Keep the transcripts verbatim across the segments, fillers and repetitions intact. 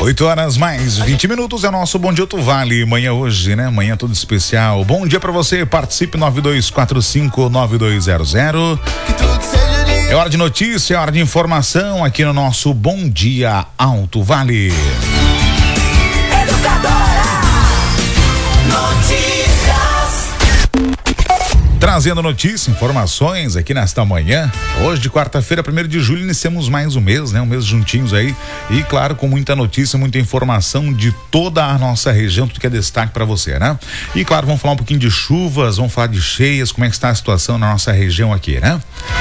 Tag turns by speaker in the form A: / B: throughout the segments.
A: oito horas mais vinte minutos é o nosso Bom Dia Alto Vale. Manhã hoje, né? Manhã tudo especial. Bom dia pra você. Participe nove dois quatro cinco nove dois zero zero. É hora de notícia, é hora de informação aqui no nosso Bom Dia Alto Vale. Trazendo notícias, informações aqui nesta manhã. Hoje de quarta-feira, primeiro de julho, iniciamos mais um mês, né? Um mês juntinhos aí. E claro, com muita notícia, muita informação de toda a nossa região, tudo que é destaque para você, né? E claro, vamos falar um pouquinho de chuvas, vamos falar de cheias, como é que está a situação na nossa região aqui, né?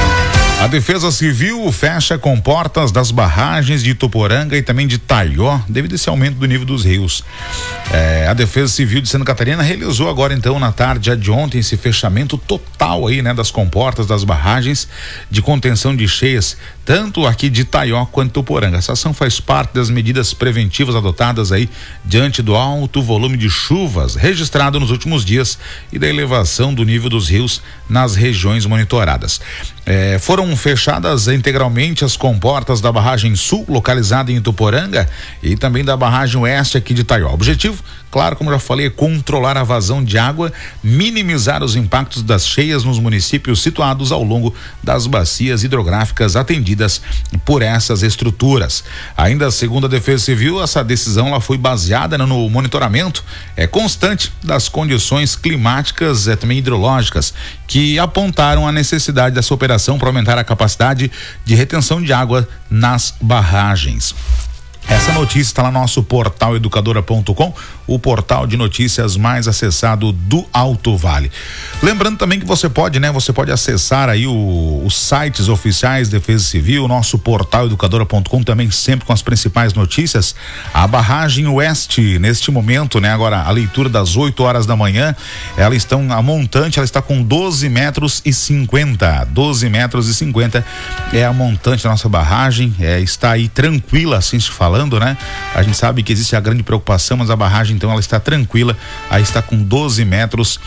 A: A Defesa Civil fecha comportas das barragens de Ituporanga e também de Itaió, devido a esse aumento do nível dos rios. É, a Defesa Civil de Santa Catarina realizou agora então na tarde de ontem esse fechamento total aí, né, das comportas das barragens de contenção de cheias, tanto aqui de Itaió quanto Ituporanga. Essa ação faz parte das medidas preventivas adotadas aí diante do alto volume de chuvas registrado nos últimos dias e da elevação do nível dos rios nas regiões monitoradas. É, foram fechadas integralmente as comportas da barragem sul, localizada em Ituporanga, e também da barragem oeste aqui de Itaió. O objetivo, claro, como já falei, é controlar a vazão de água, minimizar os impactos das cheias nos municípios situados ao longo das bacias hidrográficas atendidas por essas estruturas. Ainda segundo a Defesa Civil, essa decisão ela foi baseada no monitoramento é, constante das condições climáticas, é, também hidrológicas, que apontaram a necessidade dessa operação para aumentar a capacidade de retenção de água nas barragens. Essa notícia está lá no nosso portal educadora ponto com, o portal de notícias mais acessado do Alto Vale. Lembrando também que você pode, né? Você pode acessar aí o, os sites oficiais de Defesa Civil, nosso portal educadora ponto com também sempre com as principais notícias. A barragem oeste, neste momento, né? Agora a leitura das oito horas da manhã, ela está, a montante, ela está com doze metros e cinquenta. doze metros e cinquenta é a montante da nossa barragem, é, está aí tranquila, assim se fala. Né? A gente sabe que existe a grande preocupação, mas a barragem então ela está tranquila, aí está com doze metros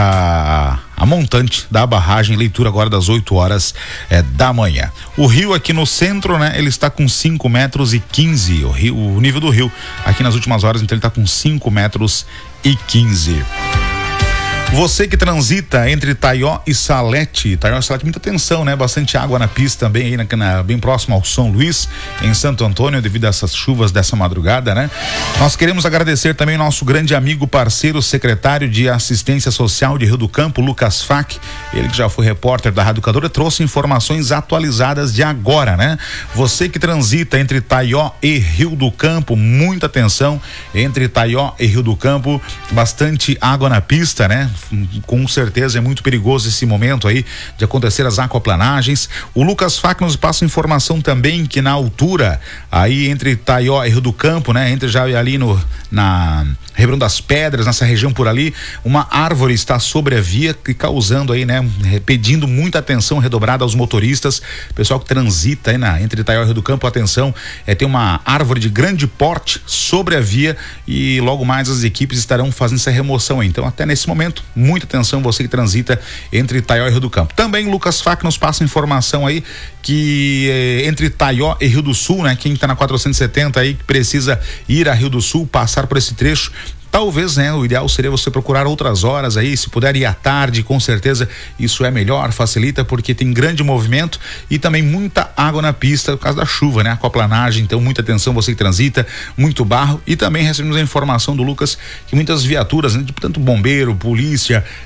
A: a, a montante da barragem, leitura agora das oito horas é, da manhã. O rio aqui no centro, né? Ele está com cinco metros e quinze, o, rio, o nível do rio aqui nas últimas horas, então ele está com cinco metros e quinze. Você que transita entre Itaió e Salete, Itaió e Salete, muita atenção, né? Bastante água na pista também, aí na, na, bem próximo ao São Luís, em Santo Antônio, devido a essas chuvas dessa madrugada, né? Nós queremos agradecer também nosso grande amigo, parceiro, secretário de Assistência Social de Rio do Campo, Lucas Fac, ele que já foi repórter da Rádio Educadora, trouxe informações atualizadas de agora, né? Você que transita entre Itaió e Rio do Campo, muita atenção, entre Itaió e Rio do Campo, bastante água na pista, né? Com certeza é muito perigoso esse momento aí de acontecer as aquaplanagens. O Lucas Fac nos passa informação também que na altura aí entre Itaió e Rio do Campo, né? Entre já ali no na Ribeirão das Pedras, nessa região por ali, uma árvore está sobre a via e causando aí, né? Pedindo muita atenção redobrada aos motoristas, pessoal que transita aí na, entre Itaió e Rio do Campo, atenção, é, tem uma árvore de grande porte sobre a via e logo mais as equipes estarão fazendo essa remoção aí. Então até nesse momento, muita atenção você que transita entre Itaió e Rio do Campo. Também Lucas Fac nos passa informação aí que eh, entre Itaió e Rio do Sul, né? Quem está na quatrocentos e setenta aí que precisa ir a Rio do Sul, passar por esse trecho, talvez, né, o ideal seria você procurar outras horas aí, se puder ir à tarde, com certeza isso é melhor, facilita, porque tem grande movimento e também muita água na pista por causa da chuva, né, aquaplanagem, então muita atenção você que transita, muito barro. E também recebemos a informação do Lucas que muitas viaturas, né, de tanto bombeiro, polícia,